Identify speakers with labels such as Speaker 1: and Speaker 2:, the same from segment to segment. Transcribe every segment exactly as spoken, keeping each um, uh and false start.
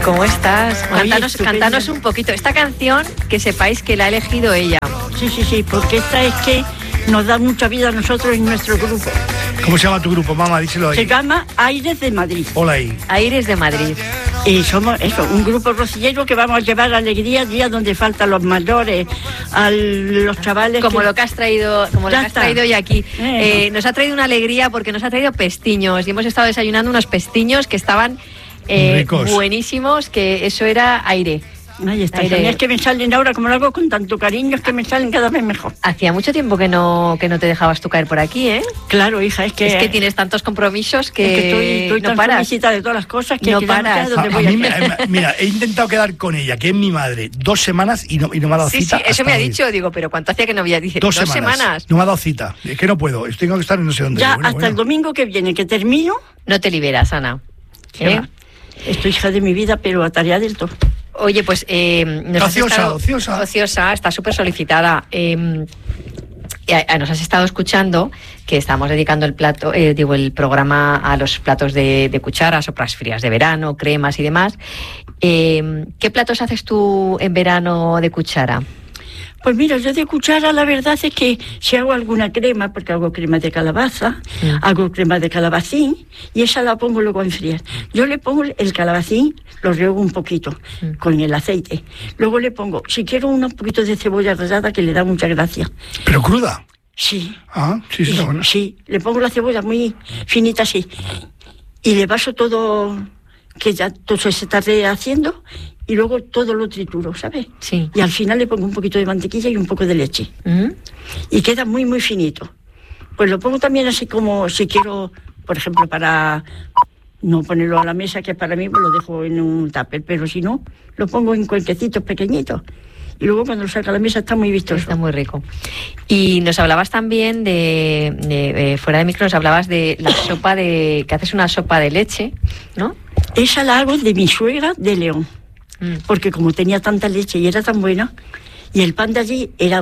Speaker 1: ¿Cómo estás?
Speaker 2: Oye,
Speaker 1: Cántanos, cántanos un poquito. Esta canción, que sepáis que la ha elegido ella.
Speaker 2: Sí, sí, sí, porque esta es que nos da mucha vida a nosotros en nuestro grupo.
Speaker 3: ¿Cómo se llama tu grupo, mamá? Díselo ahí.
Speaker 2: Se llama Aires de Madrid.
Speaker 3: Hola ahí.
Speaker 1: Aires de Madrid.
Speaker 2: Y somos eso, un grupo rocillero que vamos a llevar alegría días donde faltan los mayores, a los chavales.
Speaker 1: Como
Speaker 2: que...
Speaker 1: lo que has traído, como lo que has traído hoy aquí.
Speaker 2: Eh,
Speaker 1: eh, nos ha traído una alegría porque nos ha traído pestiños y hemos estado desayunando unos pestiños que estaban eh, buenísimos, que eso era aire.
Speaker 2: Ahí está, aire. Es que me salen ahora, como lo hago con tanto cariño, es que me salen cada vez mejor.
Speaker 1: Hacía mucho tiempo que no que no te dejabas tú caer por aquí, ¿eh?
Speaker 2: Claro, hija, es que...
Speaker 1: Es que tienes tantos compromisos que,
Speaker 2: es que estoy, estoy
Speaker 1: no
Speaker 2: tan
Speaker 1: paras.
Speaker 2: felicita de todas las cosas que
Speaker 1: no
Speaker 2: que
Speaker 1: paras.
Speaker 2: No
Speaker 3: a, a mí me, mira, he intentado quedar con ella, que es mi madre, dos semanas y no, y no me ha dado
Speaker 1: sí,
Speaker 3: cita.
Speaker 1: Sí, eso me ha dicho, digo, pero ¿cuánto hacía que no había? Dice,
Speaker 3: dos,
Speaker 1: dos
Speaker 3: semanas.
Speaker 1: semanas.
Speaker 3: No me ha dado cita, es que no puedo, tengo que estar en no sé dónde.
Speaker 2: Ya,
Speaker 3: bueno,
Speaker 2: hasta
Speaker 3: bueno.
Speaker 2: el domingo que viene, que termino...
Speaker 1: No te liberas, Ana. ¿Eh?
Speaker 2: Estoy hija de mi vida, pero a tarea del todo.
Speaker 1: Oye, pues... Eh, nos
Speaker 3: ociosa,
Speaker 1: has estado,
Speaker 3: ociosa.
Speaker 1: Ociosa, está súper solicitada. Eh, eh, nos has estado escuchando que estamos dedicando el plato, eh, digo, el programa a los platos de, de cuchara, sopas frías de verano, cremas y demás. Eh, ¿Qué platos haces tú en verano de cuchara?
Speaker 2: Pues mira, yo de cuchara la verdad es que si hago alguna crema, porque hago crema de calabaza, mm. hago crema de calabacín y esa la pongo luego a enfriar. Yo le pongo el calabacín, lo riego un poquito mm. con el aceite. Luego le pongo, si quiero, un poquito de cebolla rallada que le da mucha gracia.
Speaker 3: ¿Pero cruda?
Speaker 2: Sí.
Speaker 3: Ah, sí, sí, está bueno.
Speaker 2: Sí, le pongo la cebolla muy finita así y le paso todo, que ya todo se está rehaciendo. Y luego todo lo trituro, ¿sabes?
Speaker 1: Sí.
Speaker 2: Y al final le pongo un poquito de mantequilla y un poco de leche. ¿Mm? Y queda muy, muy finito. Pues lo pongo también así como si quiero, por ejemplo, para no ponerlo a la mesa, que para mí pues lo dejo en un tupper, pero si no, lo pongo en cuenquecitos pequeñitos. Y luego cuando lo saca a la mesa está muy vistoso.
Speaker 1: Está muy rico. Y nos hablabas también de, de, de fuera de micro, nos hablabas de la sopa de, que haces una sopa de leche, ¿no?
Speaker 2: Esa la hago de mi suegra de León. Porque como tenía tanta leche y era tan buena, y el pan de allí era,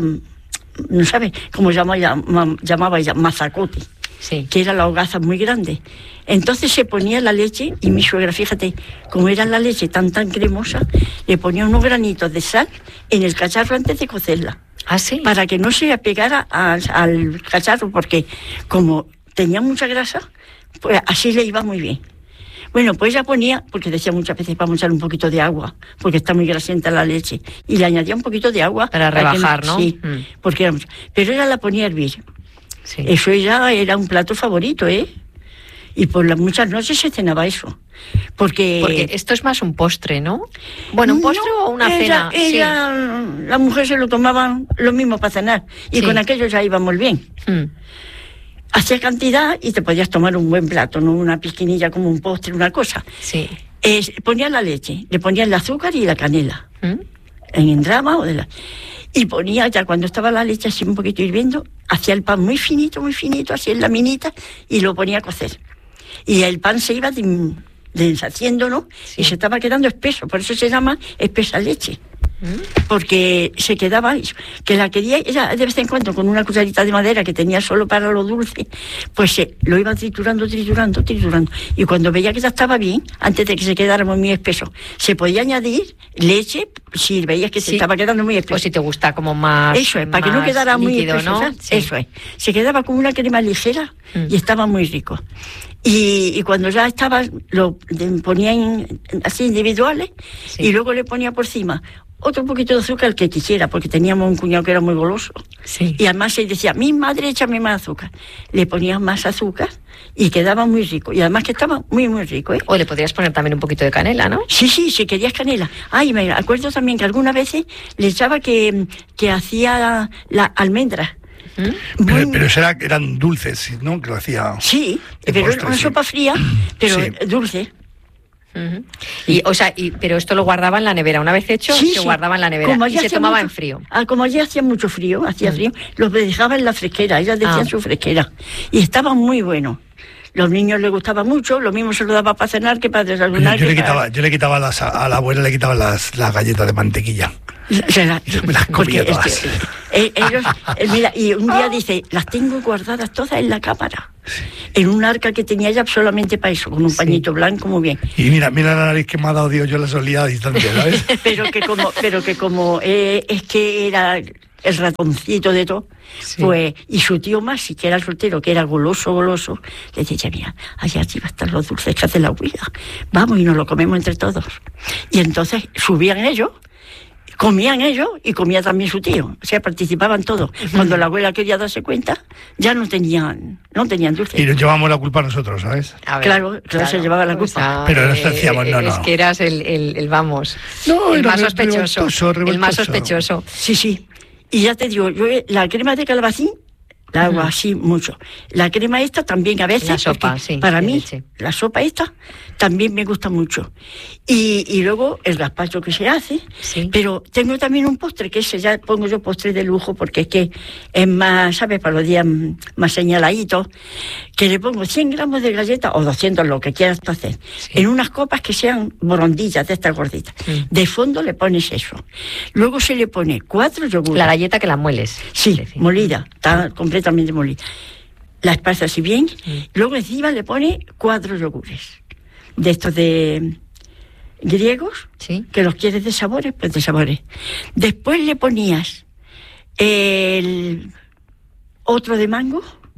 Speaker 2: no sabes cómo llamaba, llamaba ella, mazacote,
Speaker 1: sí.
Speaker 2: Que era la hogaza muy grande. Entonces se ponía la leche, y mi suegra, fíjate, como era la leche tan tan cremosa, le ponía unos granitos de sal en el cacharro antes de cocerla.
Speaker 1: ¿Ah, sí?
Speaker 2: Para que no se apegara al, al cacharro, porque como tenía mucha grasa, pues así le iba muy bien. Bueno, pues ella ponía, porque decía muchas veces vamos a echar un poquito de agua, porque está muy grasienta la leche, y le añadía un poquito de agua.
Speaker 1: Para rebajar, para que,
Speaker 2: ¿no? Sí,
Speaker 1: mm.
Speaker 2: porque era mucho. Pero ella la ponía a hervir.
Speaker 1: Sí.
Speaker 2: Eso ya era un plato favorito, ¿eh? Y por las muchas noches se cenaba eso. Porque...
Speaker 1: porque esto es más un postre, ¿no? Bueno, un postre no, o una
Speaker 2: ella,
Speaker 1: cena.
Speaker 2: Ella, sí. La mujer se lo tomaban lo mismo para cenar, y sí. Con aquello ya íbamos bien. Mm. Hacía cantidad y te podías tomar un buen plato, no una pisquinilla como un postre, una cosa.
Speaker 1: Sí.
Speaker 2: Eh, ponía la leche, le ponía el azúcar y la canela.
Speaker 1: ¿Mm?
Speaker 2: En endrama o de la... Y ponía, ya cuando estaba la leche así un poquito hirviendo, hacía el pan muy finito, muy finito, así en laminita, y lo ponía a cocer. Y el pan se iba deshaciendo, ¿no? Sí. Y se estaba quedando espeso, por eso se llama espesa leche. Porque se quedaba, que la quería ella de vez en cuando con una cucharita de madera que tenía solo para lo dulce, pues se, lo iba triturando, triturando, triturando. Y cuando veía que ya estaba bien, antes de que se quedara muy espeso, se podía añadir leche si veías que se sí. estaba quedando muy espeso.
Speaker 1: O si te gusta como más.
Speaker 2: Eso es, para que no quedara líquido, muy espeso, ¿no? Sí. Eso es. Se quedaba como una crema ligera mm. y estaba muy rico. Y, y cuando ya estaba, lo ponía en, así individuales sí. Y luego le ponía por encima otro poquito de azúcar, el que quisiera, porque teníamos un cuñado que era muy goloso.
Speaker 1: Sí.
Speaker 2: Y además él decía, mi madre, échame más azúcar. Le ponías más azúcar y quedaba muy rico. Y además que estaba muy, muy rico, ¿eh?
Speaker 1: O le podrías poner también un poquito de canela, ¿no?
Speaker 2: Sí, sí, si querías canela. Ay, me acuerdo también que algunas veces le echaba que, que hacía la, la almendra.
Speaker 3: ¿Mm? Pero, pero eso era, eran dulces, ¿no? Que lo hacía.
Speaker 2: Sí, pero postre, una sí. sopa fría, pero sí. Dulce.
Speaker 1: Uh-huh. Y, o sea, y, pero esto lo guardaba en la nevera. Una vez hecho,
Speaker 2: sí,
Speaker 1: se
Speaker 2: sí.
Speaker 1: guardaba en la nevera como y se tomaba
Speaker 2: mucho,
Speaker 1: en frío.
Speaker 2: Ah, como allí hacía mucho frío, hacía uh-huh. frío, los dejaba en la fresquera, ellas decían uh-huh. su fresquera. Y estaba muy bueno. Los niños les gustaba mucho, lo mismo se lo daba para cenar que para desayunar.
Speaker 3: Yo, yo, le,
Speaker 2: para...
Speaker 3: quitaba, yo le quitaba las, a la abuela le quitaba las, las galletas de mantequilla.
Speaker 2: Se la,
Speaker 3: yo me las comía todas.
Speaker 2: Es que, eh, ellos, eh, mira, y un día dice, las tengo guardadas todas en la cámara. Sí. En un arca que tenía ella solamente para eso, con un sí. pañito blanco, muy bien.
Speaker 3: Y mira, mira la nariz que me ha dado Dios, yo la solía a distancia, ¿sabes?
Speaker 2: pero que como, pero que como eh, es que era el ratoncito de todo, sí. pues, y su tío Masi, que era el soltero, que era goloso, goloso, le decía, mira, allá arriba están los dulces que hace la abuela, vamos y nos lo comemos entre todos. Y entonces subían ellos, comían ellos y comía también su tío, o sea, participaban todos. Cuando la abuela quería darse cuenta, ya no tenían, no tenían dulces.
Speaker 3: Y nos llevamos la culpa a nosotros, ¿sabes?
Speaker 2: A ver, claro, claro, claro, se llevaba la culpa. O sea,
Speaker 3: pero nosotros decíamos, no, no.
Speaker 1: Es que eras el, el, el vamos,
Speaker 3: no,
Speaker 1: el más
Speaker 3: re,
Speaker 1: sospechoso, revoltoso, revoltoso. el más sospechoso.
Speaker 2: Sí, sí. Y ya te digo, yo la crema de calabacín la hago uh-huh. así mucho. La crema esta también a veces,
Speaker 1: la sopa, sí,
Speaker 2: para mí,
Speaker 1: leche. La
Speaker 2: sopa esta también me gusta mucho. Y, y luego el gazpacho que se hace,
Speaker 1: sí.
Speaker 2: pero tengo también un postre, que ese ya pongo yo postre de lujo, porque es que es más, ¿sabes? Para los días más señaladitos, que le pongo cien gramos de galleta, o doscientos, lo que quieras hacer, sí. en unas copas que sean borondillas de estas gorditas. Sí. De fondo le pones eso. Luego se le pone cuatro yogures.
Speaker 1: La galleta que la mueles.
Speaker 2: Sí, molida, está completamente molida. La esparce así bien, sí. luego encima le pone cuatro yogures. De estos de griegos,
Speaker 1: ¿sí?
Speaker 2: que los quieres de sabores, pues de sabores. Después le ponías el otro de mango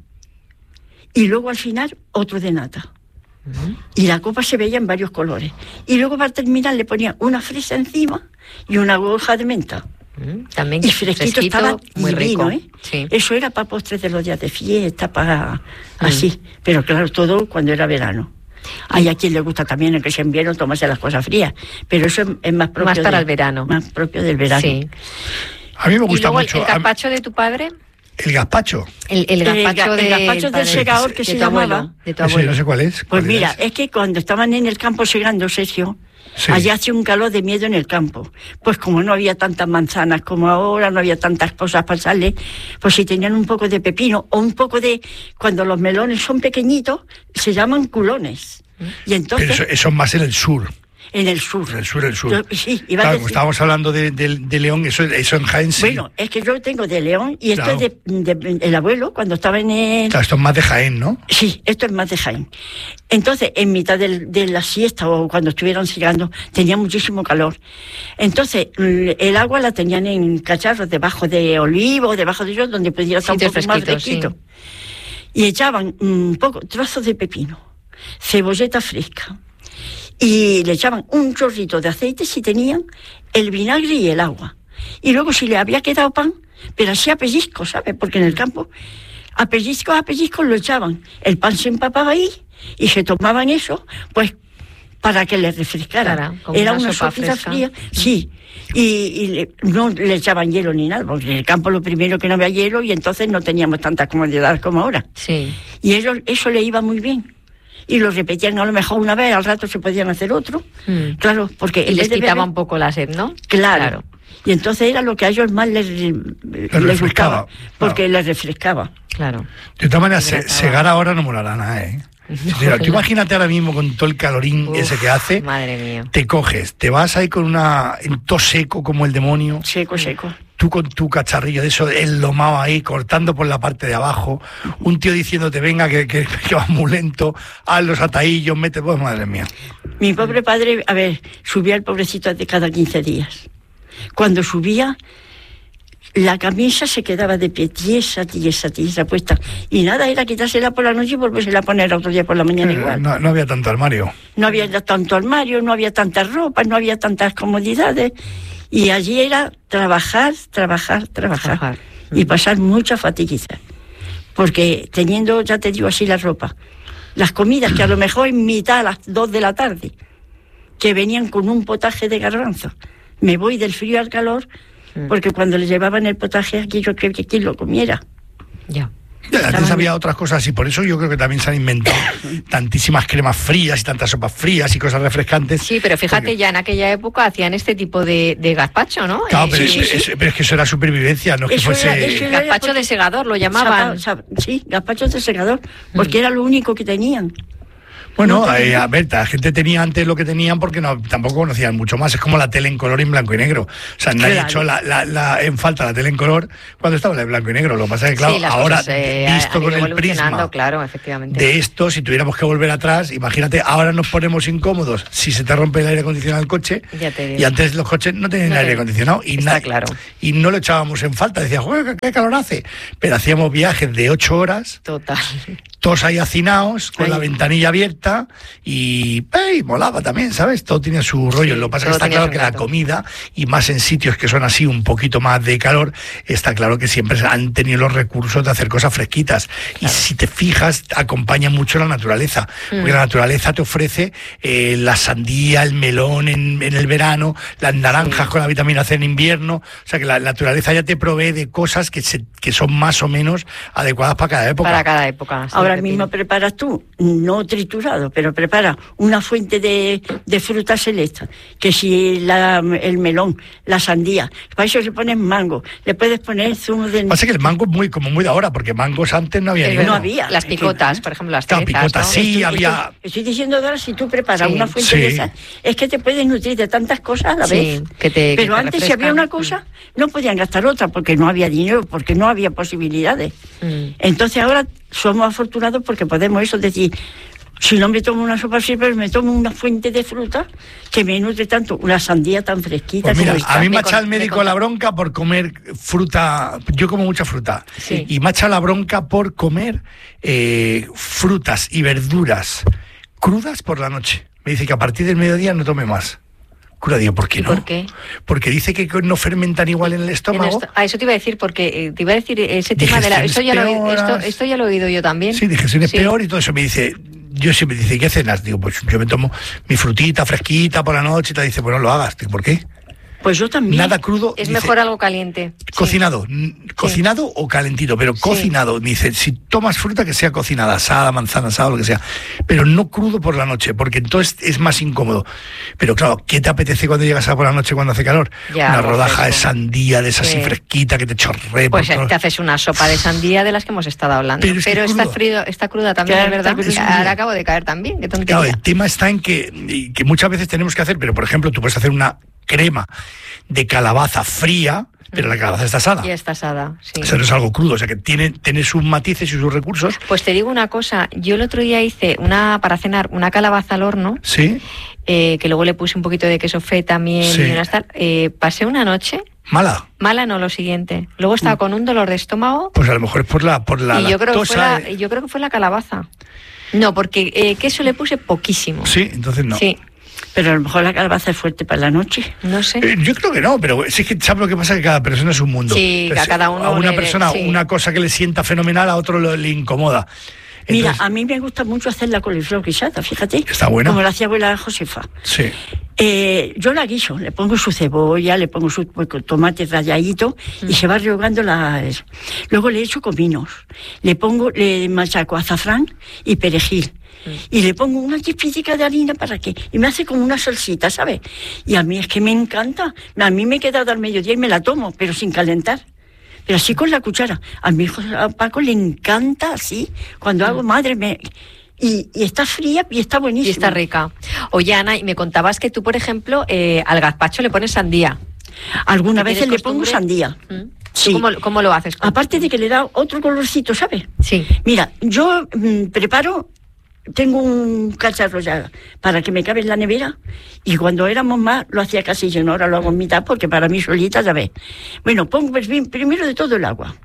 Speaker 2: y luego al final otro de nata. Uh-huh. Y la copa se veía en varios colores. Y luego para terminar le ponía una fresa encima y una hoja de menta.
Speaker 1: Uh-huh. También
Speaker 2: y fresquito, fresquito estaba
Speaker 1: muy
Speaker 2: divino,
Speaker 1: rico.
Speaker 2: ¿eh?
Speaker 1: Sí.
Speaker 2: Eso era para postres de los días de fiesta, para uh-huh. así. Pero claro, todo cuando era verano. Hay a quien le gusta también el que se invierno tomarse las cosas frías, pero eso es, es más propio
Speaker 1: más para
Speaker 2: de,
Speaker 1: el verano,
Speaker 2: más propio del verano.
Speaker 1: Sí.
Speaker 3: A mí me gusta
Speaker 1: ¿Y luego
Speaker 3: mucho.
Speaker 1: el gazpacho de tu padre?
Speaker 3: El gazpacho.
Speaker 1: El, el gazpacho,
Speaker 2: el,
Speaker 1: de,
Speaker 2: el gazpacho del segador que
Speaker 1: de
Speaker 2: se
Speaker 1: abuelo,
Speaker 2: llamaba.
Speaker 1: De tu abuelo.
Speaker 3: Ese, no sé cuál es.
Speaker 2: Pues
Speaker 3: ¿Cuál
Speaker 2: mira,
Speaker 3: es?
Speaker 2: es que cuando estaban en el campo segando, Sergio, sí. allá hacía un calor de miedo en el campo. Pues como no había tantas manzanas como ahora, no había tantas cosas para salir, pues si tenían un poco de pepino o un poco de... Cuando los melones son pequeñitos, se llaman culones. Y entonces,
Speaker 3: pero eso, eso es más en el sur.
Speaker 2: En el sur.
Speaker 3: En el sur, el sur.
Speaker 2: Yo, sí, iba
Speaker 3: claro,
Speaker 2: a decir,
Speaker 3: como estábamos hablando de, de, de León, eso, eso en Jaén sí.
Speaker 2: Bueno, es que yo tengo de León y esto
Speaker 3: claro.
Speaker 2: es de, de, de el abuelo, cuando estaba en el...
Speaker 3: Claro, esto es más de Jaén, ¿no?
Speaker 2: Sí, esto es más de Jaén. Entonces, en mitad de, de la siesta o cuando estuvieran segando, tenía muchísimo calor. Entonces, el agua la tenían en cacharros debajo de olivo, debajo de ellos, donde pudiera estar sí, un poco más fresquito. Sí. Y echaban un poco, trozos de pepino, cebolleta fresca, y le echaban un chorrito de aceite si tenían, el vinagre y el agua. Y luego si le había quedado pan, pero así a pellizcos, ¿sabes? Porque en el campo, a pellizcos, a pellizcos lo echaban. El pan se empapaba ahí y se tomaban eso, pues para que les refrescara. Claro, era una, una sopita fría, sí. Y, y le, no le echaban hielo ni nada, porque en el campo lo primero que no había hielo y entonces no teníamos tanta comodidad como ahora.
Speaker 1: Sí.
Speaker 2: Y ellos, eso le iba muy bien. Y lo repetían a lo mejor una vez, al rato se podían hacer otro. Mm. Claro, porque...
Speaker 1: Y les quitaba beber, un poco la sed, ¿no?
Speaker 2: Claro. claro. Y entonces era lo que a ellos más les, les gustaba, porque claro. les refrescaba.
Speaker 1: Claro.
Speaker 3: De todas maneras, se, segar ahora no molará nada, ¿eh? Mira, tú imagínate ahora mismo con todo el calorín Uf, ese que hace,
Speaker 1: madre mía.
Speaker 3: Te coges, te vas ahí con una en tos seco como el demonio.
Speaker 2: Seco, seco.
Speaker 3: Tú con tu cacharrillo de eso, el lomao ahí, cortando por la parte de abajo, un tío diciéndote, venga, que, que, que vas muy lento, haz los atahillos, mete, pues madre mía.
Speaker 2: Mi pobre padre, a ver, subía el pobrecito de cada quince días. Cuando subía, la camisa se quedaba de pie, tiesa, tiesa, tiesa puesta. Y nada, era quitársela por la noche y volvérsela a poner otro día por la mañana
Speaker 3: eh,
Speaker 2: igual.
Speaker 3: No, no había tanto armario.
Speaker 2: No había tanto armario, no había tantas ropas, no había tantas comodidades. Y allí era trabajar, trabajar, trabajar. trabajar. Y pasar mucha fatiguiza. Porque teniendo, ya te digo así, la ropa. Las comidas que a lo mejor en mitad a las dos de la tarde, que venían con un potaje de garbanzo. Me voy del frío al calor, porque cuando le llevaban el potaje aquí yo quería que quien lo comiera.
Speaker 1: Ya.
Speaker 3: Antes había otras cosas y por eso yo creo que también se han inventado tantísimas cremas frías y tantas sopas frías y cosas refrescantes.
Speaker 1: Sí, pero fíjate,
Speaker 3: porque...
Speaker 1: ya en aquella época hacían este tipo de, de gazpacho, ¿no?
Speaker 3: Claro,
Speaker 1: eh,
Speaker 3: pero,
Speaker 1: sí,
Speaker 3: es,
Speaker 1: sí.
Speaker 3: Es, pero es que eso era supervivencia, no es que
Speaker 2: Eso
Speaker 3: fuese...
Speaker 2: era, eso era
Speaker 1: Gazpacho
Speaker 2: porque...
Speaker 1: de segador lo llamaban.
Speaker 2: Sapa, sapa, sí, gazpacho de segador, porque mm. era lo único que tenían.
Speaker 3: Bueno, no, eh, a ver, la gente tenía antes lo que tenían porque no tampoco conocían mucho más. Es como la tele en color y en blanco y negro. O sea, nadie ha hecho la, la, la, en falta la tele en color cuando estaba en blanco y negro. Lo que pasa es que, claro,
Speaker 1: sí,
Speaker 3: ahora,
Speaker 1: cosas, eh,
Speaker 3: visto con el prisma
Speaker 1: claro, efectivamente.
Speaker 3: de esto, si tuviéramos que volver atrás, imagínate, ahora nos ponemos incómodos si se te rompe el aire acondicionado del coche.
Speaker 1: Ya te digo.
Speaker 3: Y antes los coches no tenían no, aire acondicionado. Y,
Speaker 1: está claro.
Speaker 3: y no lo echábamos en falta. Decía, joder, qué calor hace. Pero hacíamos viajes de ocho horas.
Speaker 1: Total.
Speaker 3: Todos ahí hacinados, con
Speaker 2: Ay.
Speaker 3: la ventanilla abierta y, ¡ey! Molaba también, ¿sabes? Todo tiene su rollo. Sí, lo que pasa es que está claro que la comida, y más en sitios que son así un poquito más de calor, está claro que siempre han tenido los recursos de hacer cosas fresquitas. Claro. Y si te fijas, acompaña mucho la naturaleza. Mm. Porque la naturaleza te ofrece eh, la sandía, el melón en, en el verano, las naranjas sí. con la vitamina C en invierno. O sea que la, la naturaleza ya te provee de cosas que, se, que son más o menos adecuadas para cada época.
Speaker 1: Para cada época. Sí.
Speaker 2: Ahora mismo preparas tú, no triturado, pero preparas una fuente de, de frutas selectas, que si la, el melón, la sandía, para eso le pones mango, le puedes poner zumo de...
Speaker 3: Pasa que el mango es muy, como muy de ahora, porque mangos antes no había ninguno.
Speaker 2: No había.
Speaker 1: Las picotas, por ejemplo, las
Speaker 3: claro,
Speaker 1: cerezas,
Speaker 3: picotas,
Speaker 1: ¿no?
Speaker 3: sí,
Speaker 2: estoy,
Speaker 3: había...
Speaker 2: Estoy, estoy diciendo de ahora, si tú preparas sí. una fuente
Speaker 3: sí.
Speaker 2: de esas, es que te puedes nutrir de tantas cosas a la
Speaker 1: sí,
Speaker 2: vez.
Speaker 1: Que te,
Speaker 2: pero
Speaker 1: que
Speaker 2: antes
Speaker 1: te
Speaker 2: si había una cosa, no podían gastar otra, porque no había dinero, porque no había posibilidades. Mm. Entonces ahora somos afortunados porque podemos eso decir, si no me tomo una sopa así, pero me tomo una fuente de fruta que me nutre tanto, una sandía tan fresquita.
Speaker 3: Pues mira,
Speaker 2: como esta.
Speaker 3: a mí me ha echado el médico la bronca por comer fruta, yo como mucha fruta,
Speaker 1: sí.
Speaker 3: y me ha echado la bronca por comer eh, frutas y verduras crudas por la noche. Me dice que a partir del mediodía no tome más. Cura, digo, ¿por qué no?
Speaker 1: ¿Por qué?
Speaker 3: Porque dice que no fermentan igual en el estómago.
Speaker 1: En ah, eso te iba a decir, porque eh, te iba a decir ese tema de la... Esto ya, lo, esto, esto ya lo he oído yo también.
Speaker 3: Sí, digestión es
Speaker 1: sí.
Speaker 3: peor y todo eso. Me dice, yo siempre dice, ¿qué cenas? Digo, pues yo me tomo mi frutita fresquita por la noche y te dice, pues no lo hagas. Digo, ¿por qué?
Speaker 2: Pues yo también.
Speaker 3: Nada crudo.
Speaker 1: Es
Speaker 3: dice,
Speaker 1: mejor algo caliente.
Speaker 3: Cocinado. Sí. Cocinado sí. o calentito, pero cocinado. Sí. Dice, si tomas fruta que sea cocinada, asada, manzana asada, lo que sea, pero no crudo por la noche, porque entonces es más incómodo. Pero claro, ¿qué te apetece cuando llegas a por la noche cuando hace calor?
Speaker 1: Ya,
Speaker 3: una rodaja
Speaker 1: perfecto.
Speaker 3: de sandía, de esa así sí. fresquita que te chorre.
Speaker 1: Pues te haces una sopa de sandía de las que hemos estado hablando. Pero, es pero está, frío, está cruda también, es verdad. Ahora acabo de caer también. Qué tontería.
Speaker 3: Claro, el tema está en que, que muchas veces tenemos que hacer, pero por ejemplo, tú puedes hacer una crema de calabaza fría, pero la calabaza está asada.
Speaker 1: Y está asada, sí.
Speaker 3: O sea, no es algo crudo, o sea, que tiene, tiene sus matices y sus recursos.
Speaker 1: Pues te digo una cosa, yo el otro día hice una para cenar una calabaza al horno,
Speaker 3: sí,
Speaker 1: eh, que luego le puse un poquito de queso feta, miel
Speaker 3: sí.
Speaker 1: y unas tal. Eh, pasé una noche...
Speaker 3: ¿Mala?
Speaker 1: Mala no, lo siguiente. Luego estaba con un dolor de estómago.
Speaker 3: Pues a lo mejor es por la por la
Speaker 1: y yo creo, que fue la,
Speaker 3: de...
Speaker 1: yo creo que fue la calabaza. No, porque eh, queso le puse poquísimo.
Speaker 3: Sí, entonces no.
Speaker 1: Sí.
Speaker 2: Pero a lo mejor la calabaza es fuerte para la noche.
Speaker 1: No sé.
Speaker 3: Eh, yo creo que no, pero sí que sabes lo que pasa, que cada persona es un mundo.
Speaker 1: Sí,
Speaker 3: Entonces,
Speaker 1: a cada uno.
Speaker 3: A una
Speaker 1: le,
Speaker 3: persona,
Speaker 1: sí.
Speaker 3: una cosa que le sienta fenomenal, a otro lo, le incomoda. Entonces,
Speaker 2: mira, a mí me gusta mucho hacer la coliflor guisada, fíjate.
Speaker 3: Está buena.
Speaker 2: Como la hacía abuela Josefa.
Speaker 3: Sí.
Speaker 2: Eh, yo la guiso, le pongo su cebolla, le pongo su pues, tomate ralladito mm. y se va rehogando la... Luego le echo cominos, le pongo, le machaco azafrán y perejil. Y le pongo una chispitica de harina para que... Y me hace como una salsita, ¿sabes? Y a mí es que me encanta. A mí me he quedado al mediodía y me la tomo, pero sin calentar. Pero así con la cuchara. A mi hijo a Paco le encanta así. Cuando mm. hago madre me... Y, y está fría y está buenísima.
Speaker 1: Y está rica. Oye, Ana, y me contabas que tú, por ejemplo, eh, al gazpacho le pones sandía.
Speaker 2: Algunas veces le pongo sandía.
Speaker 1: ¿Mm? Sí. ¿Cómo, ¿Cómo lo haces?
Speaker 2: Aparte de que le da otro colorcito, ¿sabes?
Speaker 1: Sí.
Speaker 2: Mira, yo mmm, preparo... Tengo un cacharro ya para que me cabe en la nevera y cuando éramos más lo hacía casi lleno, ahora lo hago en mitad porque para mí solita ya ves. Bueno, pongo primero de todo el agua.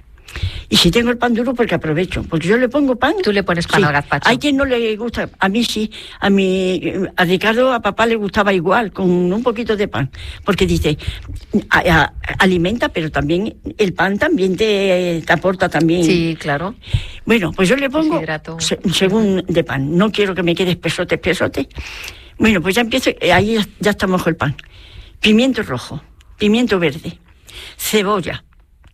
Speaker 2: Y si tengo el pan duro, porque aprovecho, porque yo le pongo pan.
Speaker 1: Tú le pones pan
Speaker 2: sí.
Speaker 1: al gazpacho.
Speaker 2: Hay quien no le gusta, a mí sí, a mi, a Ricardo, a papá le gustaba igual, con un poquito de pan, porque dice, a, a, alimenta, pero también el pan también te, te aporta también.
Speaker 1: Sí, claro.
Speaker 2: Bueno, pues yo le pongo se, según de pan, no quiero que me quede espesote, espesote. Bueno, pues ya empiezo, ahí ya, ya está mojo el pan. Pimiento rojo, pimiento verde, cebolla,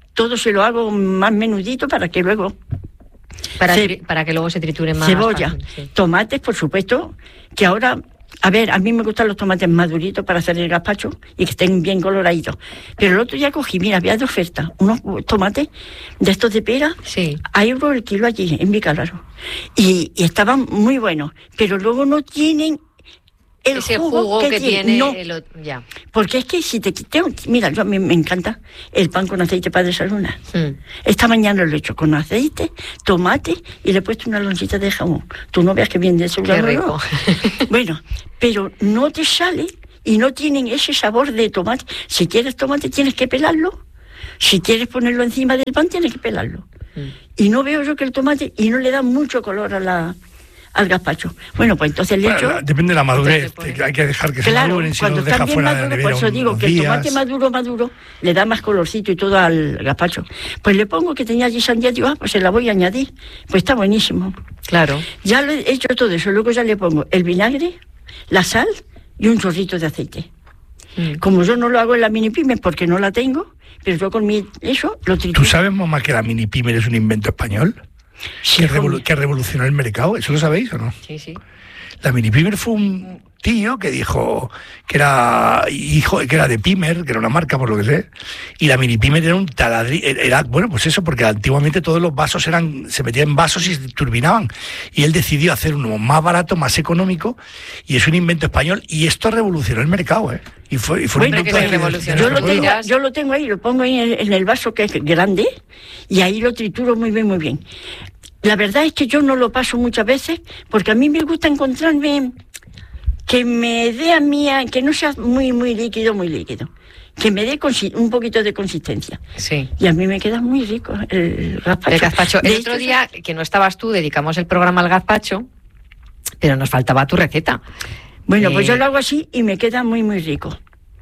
Speaker 2: todo se lo hago más menudito para que luego...
Speaker 1: Para,
Speaker 2: Ce-
Speaker 1: tri- para que luego se triture más.
Speaker 2: Cebolla,
Speaker 1: fácil, sí.
Speaker 2: tomates, por supuesto, que ahora... A ver, a mí me gustan los tomates maduritos para hacer el gazpacho y que estén bien coloraditos. Pero el otro día cogí, mira, había de oferta unos tomates de estos de pera,
Speaker 1: Sí.
Speaker 2: a euros el kilo allí, en Vicálvaro. Y, y estaban muy buenos, pero luego no tienen el
Speaker 1: Ese
Speaker 2: jugo,
Speaker 1: jugo que, tiene.
Speaker 2: No,
Speaker 1: el ot- ya.
Speaker 2: porque es que si te quité... Mira, yo a mí me encanta el pan con aceite para desayunar.
Speaker 1: Mm.
Speaker 2: Esta mañana lo he hecho con aceite, tomate y le he puesto una lonchita de jamón. Tú no veas que bien de eso.
Speaker 1: Qué
Speaker 2: no,
Speaker 1: rico.
Speaker 2: no. Bueno, pero no te sale y no tienen ese sabor de tomate. Si quieres tomate tienes que pelarlo. Si quieres ponerlo encima del pan tienes que pelarlo.
Speaker 1: Mm.
Speaker 2: Y no veo yo que el tomate... Y no le da mucho color a la, al gazpacho. Bueno, pues entonces le
Speaker 3: Bueno,
Speaker 2: echo...
Speaker 3: la- depende de la madurez,
Speaker 1: Entonces,
Speaker 3: te- hay que dejar que se
Speaker 2: Claro,
Speaker 3: maduren, si no
Speaker 2: cuando
Speaker 3: los deja
Speaker 2: están bien
Speaker 3: fuera de la
Speaker 2: maduros,
Speaker 3: nevera
Speaker 2: por eso digo
Speaker 3: unos
Speaker 2: que el
Speaker 3: días.
Speaker 2: tomate maduro, maduro, le da más colorcito y todo al gazpacho. Pues le pongo que tenía allí sandía, digo, ah, pues se la voy a añadir. Pues está buenísimo.
Speaker 1: Claro.
Speaker 2: Ya lo he hecho todo eso, luego ya le pongo el vinagre, la sal y un chorrito de aceite.
Speaker 1: Mm.
Speaker 2: Como yo no lo hago en la mini pyme porque no la tengo, pero yo con mi eso lo
Speaker 3: ¿Tú
Speaker 2: trituro.
Speaker 3: sabes, mamá, que la mini pyme es un invento español?
Speaker 2: Sí,
Speaker 3: que,
Speaker 2: hijo
Speaker 3: revolu-
Speaker 2: mío.
Speaker 3: que revolucionó el mercado, ¿eso lo sabéis o no?
Speaker 1: Sí, sí.
Speaker 3: La mini Pimer fue un tío que dijo que era hijo, que era de Pimer, que era una marca por lo que sé, y la mini Pimer era un taladrillo, era, bueno, pues eso, porque antiguamente todos los vasos eran, se metían en vasos y se turbinaban, y él decidió hacer uno más barato, más económico, y es un invento español, y esto revolucionó el mercado, ¿eh? Y fue, y fue un
Speaker 2: Bueno,
Speaker 3: invento
Speaker 1: que
Speaker 3: de-
Speaker 1: se revolucionó.
Speaker 3: de
Speaker 2: Yo
Speaker 3: nuestro
Speaker 2: lo, tengo,
Speaker 3: pueblo.
Speaker 2: yo lo tengo ahí, lo pongo ahí en, en el vaso que es grande y ahí lo trituro muy bien, muy bien. La verdad es que yo no lo paso muchas veces porque a mí me gusta encontrarme que me dé a mí, a- que no sea muy, muy líquido, muy líquido. Que me dé consi- un poquito de consistencia.
Speaker 1: Sí.
Speaker 2: Y a mí me queda muy rico el gazpacho.
Speaker 1: El gazpacho.
Speaker 2: De
Speaker 1: El
Speaker 2: hecho,
Speaker 1: otro día, que no estabas tú, dedicamos el programa al gazpacho, pero nos faltaba tu receta.
Speaker 2: Bueno, pues
Speaker 1: Eh,
Speaker 2: yo lo hago así y me queda muy, muy rico.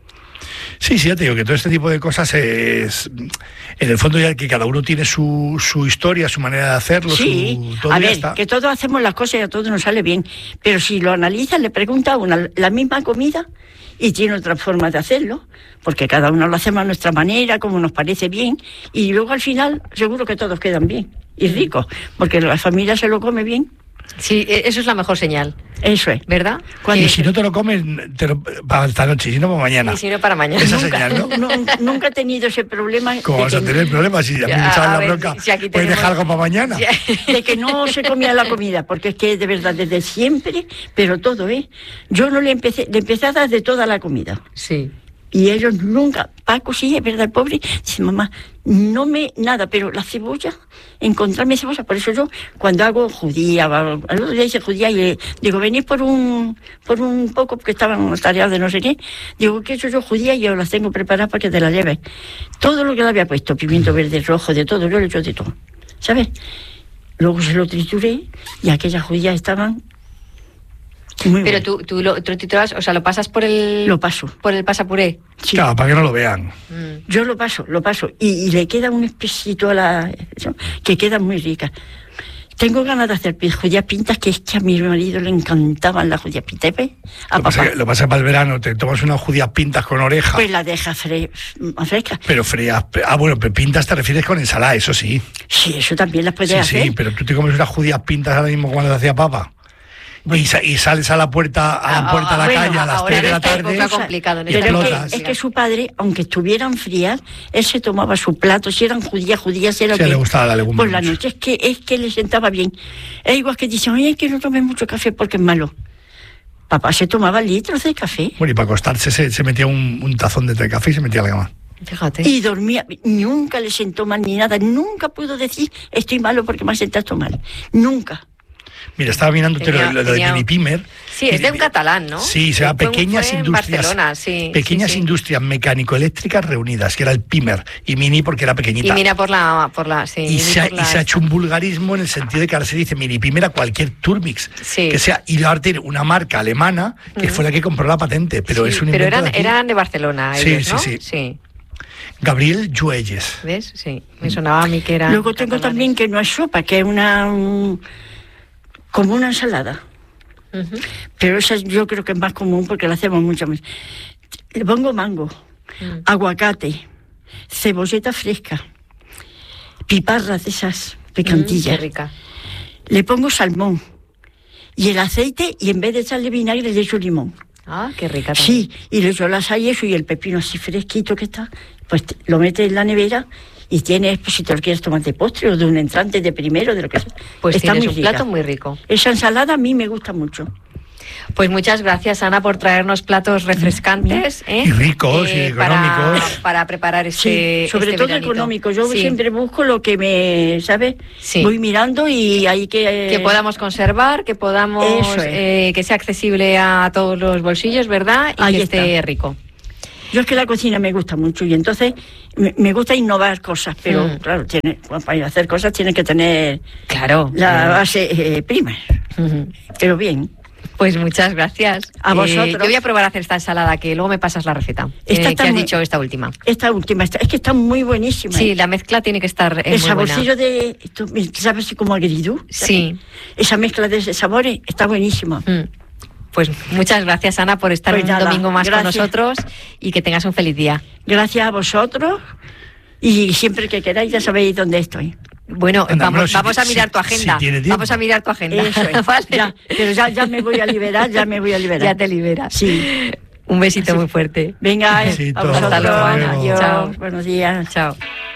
Speaker 3: Sí, sí, ya te digo que todo este tipo de cosas es, en el fondo ya que cada uno tiene su, su historia, su manera de hacerlo,
Speaker 2: Sí,
Speaker 3: su, todo
Speaker 2: a
Speaker 3: ya
Speaker 2: ver,
Speaker 3: está.
Speaker 2: que todos hacemos las cosas y a todos nos sale bien, pero si lo analizas, le pregunta a una la misma comida y tiene otra forma de hacerlo, porque cada uno lo hacemos a nuestra manera, como nos parece bien, y luego al final seguro que todos quedan bien y ricos, porque la familia se lo come bien,
Speaker 1: Sí, e- eso es la mejor señal,
Speaker 2: eso es.
Speaker 1: ¿verdad?
Speaker 2: Cuando-
Speaker 3: Y
Speaker 1: Que-
Speaker 3: si no te lo comes, te lo, para esta noche, si no para mañana.
Speaker 1: y si no, para mañana.
Speaker 3: Esa
Speaker 1: Nunca.
Speaker 3: señal, ¿no?
Speaker 2: Nu- Nunca he tenido ese problema
Speaker 3: ¿Cómo
Speaker 2: de
Speaker 3: vas a
Speaker 2: que,
Speaker 3: tener problemas si a mí me
Speaker 1: Ya,
Speaker 3: echan
Speaker 1: a
Speaker 3: la
Speaker 1: ver,
Speaker 3: bronca?
Speaker 1: si- si aquí
Speaker 3: ¿Puedes
Speaker 1: tenemos-
Speaker 3: dejar algo para mañana?
Speaker 1: Sí.
Speaker 2: de que no se comía la comida, porque es que de verdad desde siempre, pero todo, ¿eh? Yo no le empecé, le empecé a dar de toda la comida.
Speaker 1: Sí.
Speaker 2: Y ellos nunca, Paco sí, es verdad, el pobre, dice, mamá, no me, nada, pero la cebolla, encontrarme cebolla, por eso yo, cuando hago judía, al otro día hice judía y le digo, venís por un, por un poco, porque estaban tareados de no sé qué, digo, ¿qué he hecho yo judía? Y yo las tengo preparadas para que te las lleves. Todo lo que le había puesto, pimiento verde, rojo, de todo, yo le he hecho de todo, ¿sabes? Luego se lo trituré y aquellas judías estaban muy
Speaker 1: Pero
Speaker 2: buenas.
Speaker 1: tú, tú lo tú titulas, o sea, lo pasas por el
Speaker 2: Lo paso.
Speaker 1: por el pasapuré.
Speaker 2: Sí.
Speaker 3: Claro, para que no lo vean.
Speaker 1: Mm.
Speaker 2: Yo lo paso, lo paso. Y, y le queda un espesito a la... eso, que queda muy rica. Tengo ganas de hacer pi- judías pintas, que es que a mi marido le encantaban las judías pintas. ¿Ves? A
Speaker 3: Lo pasa
Speaker 2: papá.
Speaker 3: que- lo pasa para el verano, te tomas unas judías pintas con oreja,
Speaker 2: Pues la deja fre más fresca.
Speaker 3: pero frías. Ah, bueno, pero pintas te refieres con ensalada, eso sí.
Speaker 2: Sí, eso también las puedes
Speaker 3: Sí,
Speaker 2: hacer.
Speaker 3: sí, pero tú te comes unas judías pintas ahora mismo cuando te hacía papa. Y, sa- y sales a la puerta a la
Speaker 1: Ah,
Speaker 3: puerta de la
Speaker 1: bueno,
Speaker 3: calle a las
Speaker 1: ahora
Speaker 3: tres de la
Speaker 1: es que
Speaker 3: tarde.
Speaker 1: está complicado en
Speaker 3: y
Speaker 1: esta
Speaker 2: Pero es
Speaker 3: explotas.
Speaker 2: que, es que su padre, aunque estuvieran frías, él se tomaba su plato, si eran judías, judías, si era
Speaker 3: Sí,
Speaker 2: que-
Speaker 3: le gustaba la legumbre
Speaker 2: por la
Speaker 3: mucho.
Speaker 2: noche, es que, es que le sentaba bien. Es igual que dicen, oye, que no tomes mucho café porque es malo. Papá se tomaba litros de café
Speaker 3: Bueno, y para acostarse se, se metía un, un tazón de té de café y se metía a la cama.
Speaker 1: Fíjate.
Speaker 2: y dormía. Nunca le sentó mal ni nada. Nunca pudo decir, estoy malo porque me has sentado mal. Nunca.
Speaker 3: Mira, estaba mirando
Speaker 1: Tenía-
Speaker 3: lo, lo de
Speaker 1: tenía-
Speaker 3: Mini Pimer.
Speaker 1: Sí, es de un catalán, ¿no?
Speaker 3: Sí, se llama
Speaker 1: Fue-
Speaker 3: Pequeñas
Speaker 1: fue en
Speaker 3: Industrias.
Speaker 1: Barcelona, sí,
Speaker 3: Pequeñas
Speaker 1: sí, sí.
Speaker 3: Industrias Mecánico-Eléctricas Reunidas, que era el Pimer. Y Mini porque era pequeñita.
Speaker 1: Y mira por la por la sí,
Speaker 3: Y
Speaker 1: mira
Speaker 3: se, ha,
Speaker 1: por la
Speaker 3: y se ha
Speaker 1: esta.
Speaker 3: hecho un vulgarismo en el sentido de que ahora se dice mini Pimer a cualquier Turmix.
Speaker 1: Sí.
Speaker 3: Que sea, y ahora tiene una marca alemana que
Speaker 1: Mm.
Speaker 3: fue la que compró la patente, pero
Speaker 1: Sí,
Speaker 3: es un
Speaker 1: pero
Speaker 3: invento
Speaker 1: eran,
Speaker 3: de aquí.
Speaker 1: eran de Barcelona
Speaker 3: Sí,
Speaker 1: ellos,
Speaker 3: sí,
Speaker 1: ¿no?
Speaker 3: sí.
Speaker 1: Sí.
Speaker 3: Gabriel Lluelles.
Speaker 1: ¿Ves? Sí. Me sonaba a mí que era.
Speaker 2: Luego tengo también que no es sopa, que es una. un- como una ensalada. Pero esa yo creo que es más común porque la hacemos mucho más. Le pongo mango,
Speaker 1: Mm.
Speaker 2: aguacate, cebolleta fresca, piparras de esas picantillas.
Speaker 1: Mm, qué rica.
Speaker 2: Le pongo salmón y el aceite, y en vez de echarle vinagre le echo limón.
Speaker 1: Ah, qué rica también.
Speaker 2: Sí, y le echo las y eso, y el pepino así fresquito que está, pues te, lo metes en la nevera y tienes, pues si te lo quieres tomar de postre o de un entrante de primero, de lo que sea.
Speaker 1: Pues
Speaker 2: está
Speaker 1: tienes
Speaker 2: muy
Speaker 1: un
Speaker 2: rica.
Speaker 1: plato muy rico.
Speaker 2: Esa ensalada a mí me gusta mucho.
Speaker 1: Pues muchas gracias, Ana, por traernos platos refrescantes, ¿eh?
Speaker 3: Y ricos,
Speaker 1: Eh,
Speaker 3: y económicos.
Speaker 1: Para, para preparar este
Speaker 2: Sí, sobre
Speaker 1: este
Speaker 2: todo
Speaker 1: veranito.
Speaker 2: económico. Yo
Speaker 1: Sí.
Speaker 2: siempre busco lo que me, ¿sabes?
Speaker 1: Sí.
Speaker 2: Voy mirando y hay que...
Speaker 1: Que podamos conservar, que podamos,
Speaker 2: Eso es.
Speaker 1: eh, que sea accesible a todos los bolsillos, ¿verdad? Y
Speaker 2: Ahí
Speaker 1: que
Speaker 2: está.
Speaker 1: esté rico.
Speaker 2: Yo es que la cocina me gusta mucho y entonces me, me gusta innovar cosas, pero
Speaker 1: Mm.
Speaker 2: claro, tiene, para hacer cosas tienes que tener
Speaker 1: Claro.
Speaker 2: la base eh, prima,
Speaker 1: Ujú.
Speaker 2: pero bien.
Speaker 1: Pues muchas gracias.
Speaker 2: A
Speaker 1: Eh,
Speaker 2: vosotros.
Speaker 1: yo voy a probar a hacer esta ensalada, que luego me pasas la receta.
Speaker 2: Esta
Speaker 1: Eh,
Speaker 2: está
Speaker 1: que has
Speaker 2: muy-
Speaker 1: dicho esta última.
Speaker 2: Esta última, esta, es que está muy buenísima.
Speaker 1: Sí,
Speaker 2: ¿eh?
Speaker 1: la mezcla tiene que estar eh,
Speaker 2: El
Speaker 1: muy buena.
Speaker 2: saborcillo de, esto, ¿sabes? Así como agridú. ¿sabes?
Speaker 1: Sí.
Speaker 2: Esa mezcla de sabores está buenísima.
Speaker 1: Mm. Pues muchas gracias, Ana, por estar
Speaker 2: Pues
Speaker 1: un
Speaker 2: nada,
Speaker 1: domingo más
Speaker 2: gracias.
Speaker 1: con nosotros y que tengas un feliz día.
Speaker 2: Gracias a vosotros y siempre que queráis ya sabéis dónde estoy.
Speaker 1: Bueno,
Speaker 3: Anda,
Speaker 1: vamos,
Speaker 3: bueno, si-
Speaker 1: vamos a
Speaker 3: si-
Speaker 1: mirar tu
Speaker 3: si
Speaker 1: agenda.
Speaker 3: tiene tiempo.
Speaker 1: Vamos a mirar tu agenda.
Speaker 2: Eso es.
Speaker 1: ¿Vale?
Speaker 2: Ya, pero ya, ya me voy a liberar, ya me voy a liberar.
Speaker 1: Ya te liberas.
Speaker 2: Sí.
Speaker 1: Un besito
Speaker 2: Así-
Speaker 1: muy fuerte.
Speaker 2: Venga,
Speaker 3: Besito.
Speaker 2: a vosotros.
Speaker 1: Hasta luego, Ana.
Speaker 2: Adiós.
Speaker 1: Chao.
Speaker 2: Buenos días.
Speaker 1: Chao.